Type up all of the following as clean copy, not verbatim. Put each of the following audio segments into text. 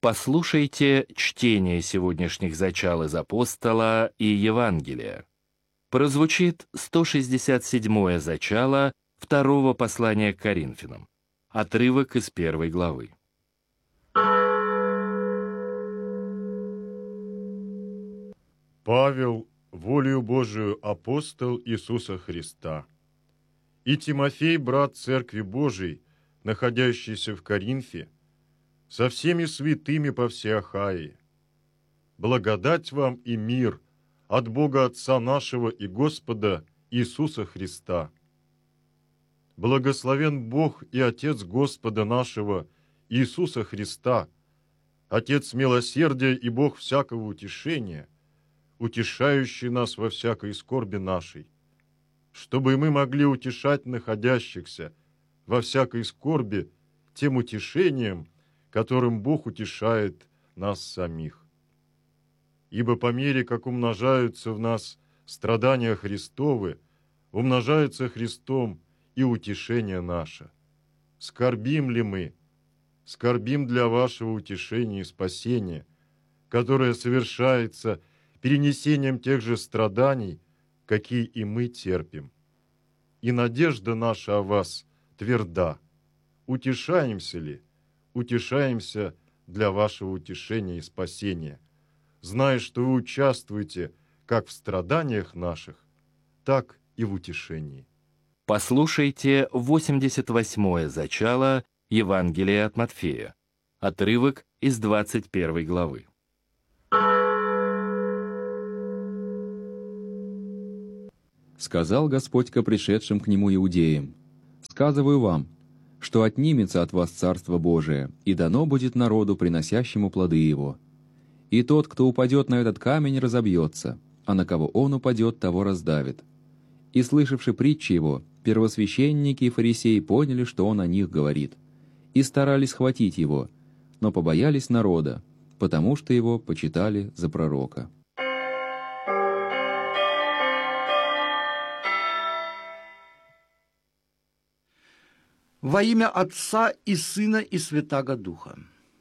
Послушайте чтение сегодняшних зачал из Апостола и Евангелия. Прозвучит 167-е зачало второго послания к Коринфянам, отрывок из 1 главы. Павел, волею Божию апостол Иисуса Христа, и Тимофей, брат Церкви Божией, находящийся в Коринфе, со всеми святыми по всей Ахае. Благодать вам и мир от Бога Отца нашего и Господа Иисуса Христа. Благословен Бог и Отец Господа нашего Иисуса Христа, Отец милосердия и Бог всякого утешения, утешающий нас во всякой скорби нашей, чтобы мы могли утешать находящихся во всякой скорби тем утешением, которым Бог утешает нас самих. Ибо по мере, как умножаются в нас страдания Христовы, умножается Христом и утешение наше. Скорбим ли мы? Скорбим для вашего утешения и спасения, которое совершается перенесением тех же страданий, какие и мы терпим. И надежда наша о вас тверда. Утешаемся ли? Утешаемся для вашего утешения и спасения, зная, что вы участвуете как в страданиях наших, так и в утешении. Послушайте 88-е зачало Евангелия от Матфея, отрывок из 21 главы. Сказал Господь ко пришедшим к Нему иудеям: «Сказываю вам, что отнимется от вас Царство Божие, и дано будет народу, приносящему плоды его. И тот, кто упадет на этот камень, разобьется, а на кого он упадет, того раздавит». И, слышавши притчи его, первосвященники и фарисеи поняли, что он о них говорит, и старались схватить его, но побоялись народа, потому что его почитали за пророка. Во имя Отца и Сына и Святаго Духа.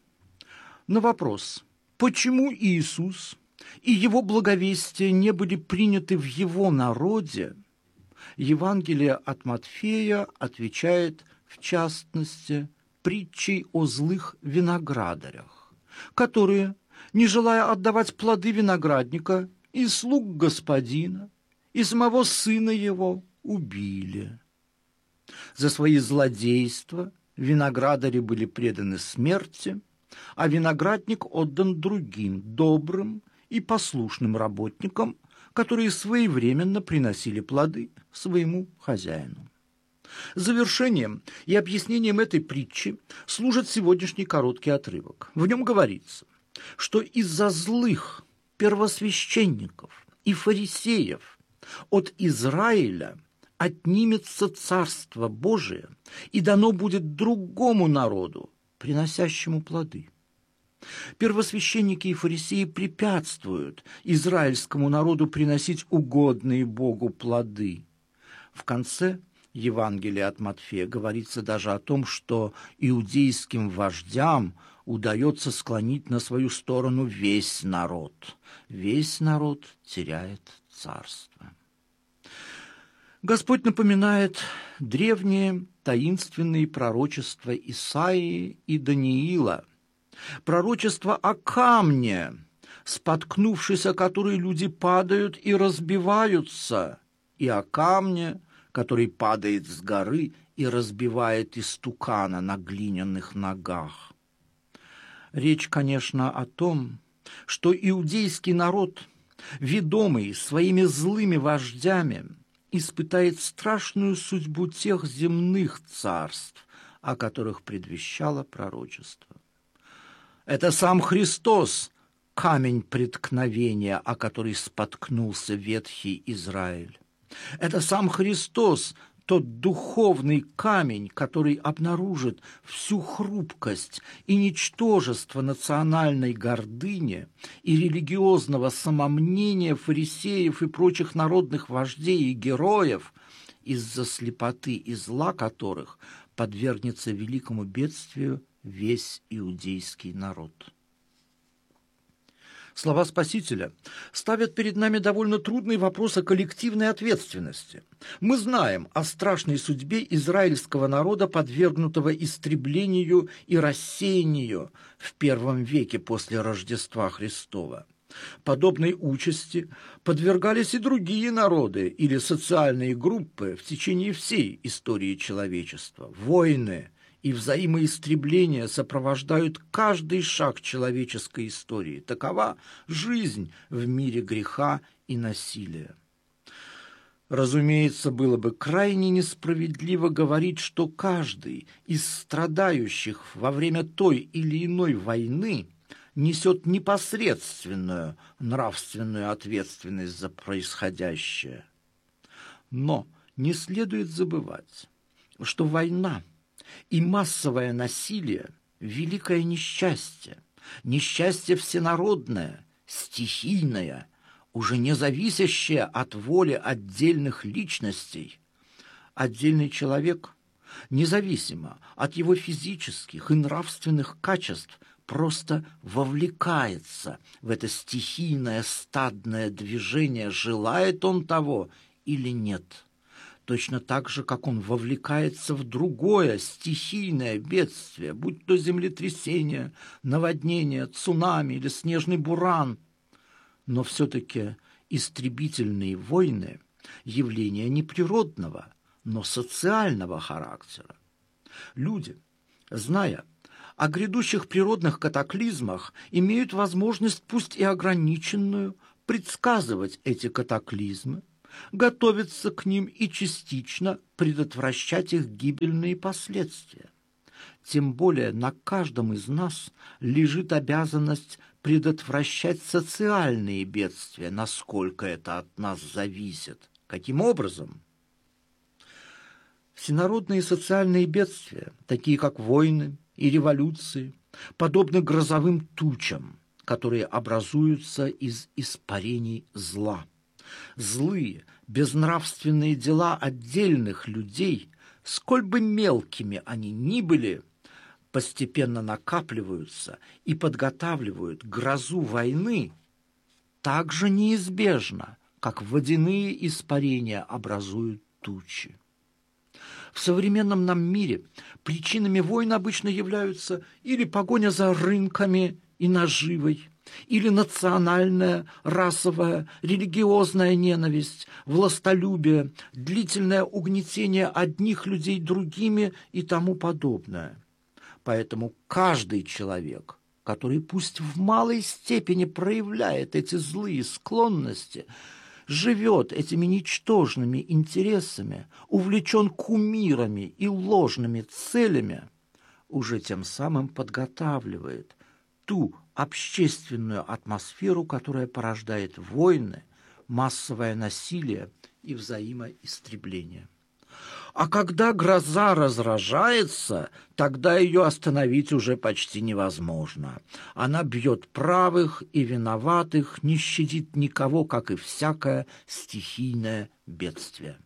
На вопрос, почему Иисус и Его благовестие не были приняты в Его народе, Евангелие от Матфея отвечает, в частности, притчей о злых виноградарях, которые, не желая отдавать плоды виноградника, и слуг господина, и самого сына его убили. За свои злодейства виноградари были преданы смерти, а виноградник отдан другим, добрым и послушным работникам, которые своевременно приносили плоды своему хозяину. Завершением и объяснением этой притчи служит сегодняшний короткий отрывок. В нем говорится, что из-за злых первосвященников и фарисеев от Израиля отнимется Царство Божие и дано будет другому народу, приносящему плоды. Первосвященники и фарисеи препятствуют израильскому народу приносить угодные Богу плоды. В конце Евангелия от Матфея говорится даже о том, что иудейским вождям удается склонить на свою сторону весь народ. Весь народ теряет царство. Господь напоминает древние таинственные пророчества Исаии и Даниила, пророчество о камне, споткнувшись о который люди падают и разбиваются, и о камне, который падает с горы и разбивает истукана на глиняных ногах. Речь, конечно, о том, что иудейский народ, ведомый своими злыми вождями, испытает страшную судьбу тех земных царств, о которых предвещало пророчество. Это сам Христос, камень преткновения, о который споткнулся ветхий Израиль. Это сам Христос, тот духовный камень, который обнаружит всю хрупкость и ничтожество национальной гордыни и религиозного самомнения фарисеев и прочих народных вождей и героев, из-за слепоты и зла которых подвергнется великому бедствию весь иудейский народ. Слова Спасителя ставят перед нами довольно трудный вопрос о коллективной ответственности. Мы знаем о страшной судьбе израильского народа, подвергнутого истреблению и рассеянию в первом веке после Рождества Христова. Подобной участи подвергались и другие народы или социальные группы в течение всей истории человечества. Войны и взаимоистребления сопровождают каждый шаг человеческой истории. Такова жизнь в мире греха и насилия. Разумеется, было бы крайне несправедливо говорить, что каждый из страдающих во время той или иной войны несет непосредственную нравственную ответственность за происходящее. Но не следует забывать, что война и массовое насилие – великое несчастье, несчастье всенародное, стихийное, уже не зависящее от воли отдельных личностей. Отдельный человек, независимо от его физических и нравственных качеств, просто вовлекается в это стихийное стадное движение, желает он того или нет. Точно так же, как он вовлекается в другое стихийное бедствие, будь то землетрясение, наводнение, цунами или снежный буран. Но все-таки истребительные войны – явление не природного, но социального характера. Люди, зная о грядущих природных катаклизмах, имеют возможность, пусть и ограниченную, предсказывать эти катаклизмы, готовиться к ним и частично предотвращать их гибельные последствия. Тем более на каждом из нас лежит обязанность предотвращать социальные бедствия, насколько это от нас зависит. Каким образом? Всенародные социальные бедствия, такие как войны и революции, подобны грозовым тучам, которые образуются из испарений зла. Злые, безнравственные дела отдельных людей, сколь бы мелкими они ни были, постепенно накапливаются и подготавливают грозу войны так же неизбежно, как водяные испарения образуют тучи. В современном нам мире причинами войн обычно являются или погоня за рынками и наживой, или национальная, расовая, религиозная ненависть, властолюбие, длительное угнетение одних людей другими и тому подобное. Поэтому каждый человек, который пусть в малой степени проявляет эти злые склонности, живет этими ничтожными интересами, увлечен кумирами и ложными целями, уже тем самым подготавливает ту общественную атмосферу, которая порождает войны, массовое насилие и взаимоистребление. А когда гроза разражается, тогда ее остановить уже почти невозможно. Она бьет правых и виноватых, не щадит никого, как и всякое стихийное бедствие.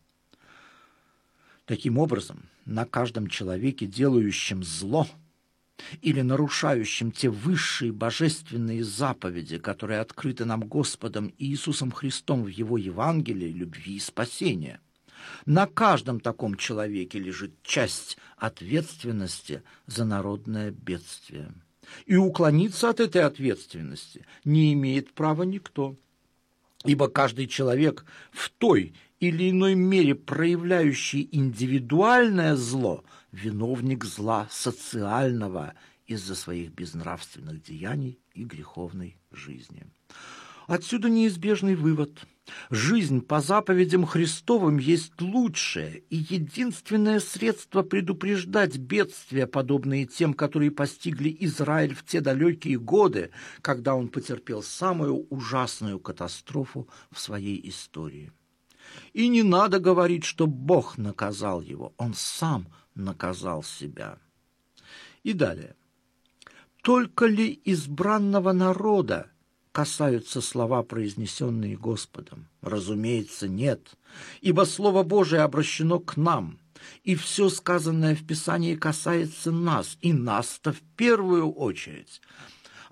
Таким образом, на каждом человеке, делающем зло или нарушающим те высшие божественные заповеди, которые открыты нам Господом Иисусом Христом в Его Евангелии любви и спасения, на каждом таком человеке лежит часть ответственности за народное бедствие. И уклониться от этой ответственности не имеет права никто, ибо каждый человек в той или иной мере проявляющий индивидуальное зло, виновник зла социального из-за своих безнравственных деяний и греховной жизни. Отсюда неизбежный вывод. Жизнь по заповедям Христовым есть лучшее и единственное средство предупреждать бедствия, подобные тем, которые постигли Израиль в те далекие годы, когда он потерпел самую ужасную катастрофу в своей истории. И не надо говорить, что Бог наказал его, он сам наказал себя. И далее. Только ли избранного народа касаются слова, произнесенные Господом? Разумеется, нет, ибо Слово Божие обращено к нам, и все сказанное в Писании касается нас, и нас-то в первую очередь.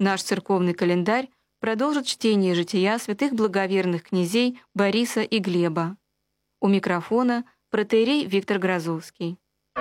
Наш церковный календарь продолжит чтение жития святых благоверных князей Бориса и Глеба. У микрофона протоиерей Виктор Грозовский.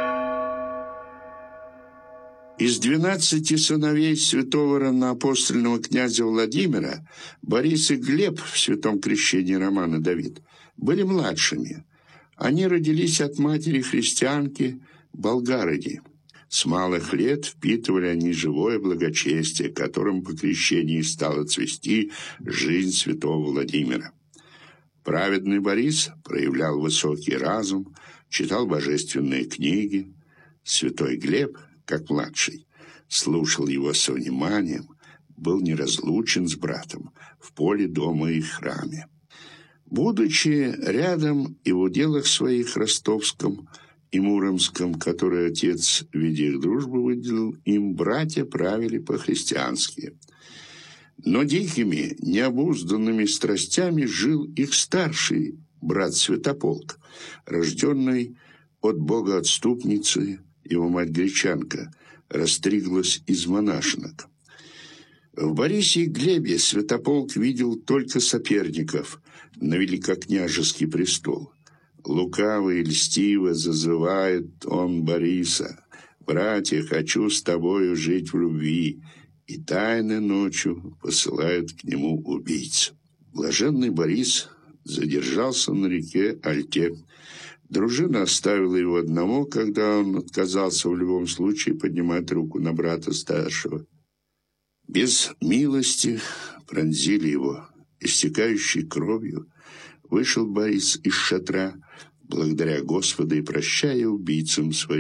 Из 12 сыновей святого равноапостольного князя Владимира Борис и Глеб в святом крещении Романа Давид были младшими. Они родились от матери-христианки Болгариди. С малых лет впитывали они живое благочестие, которым по крещении стала цвести жизнь святого Владимира. Праведный Борис проявлял высокий разум, читал божественные книги. Святой Глеб, как младший, слушал его со вниманием, был неразлучен с братом в поле, дома и храме. Будучи рядом и в уделах своих ростовском и муромском, которые отец, видя их дружбу, выделил им, братья правили по-христиански. Но дикими, необузданными страстями жил их старший брат Святополк, рожденный от богоотступницы. Его мать гречанка растриглась из монашенок. В Борисе и Глебе Святополк видел только соперников на великокняжеский престол. Лукаво и льстиво зазывает он Бориса: «Братья, хочу с тобою жить в любви», и тайно ночью посылает к нему убийцу. Блаженный Борис задержался на реке Альте. Дружина оставила его одного, когда он отказался в любом случае поднимать руку на брата старшего. Без милости пронзили его. Истекающий кровью вышел Борис из шатра, благодаря Господа и прощая убийцам своим.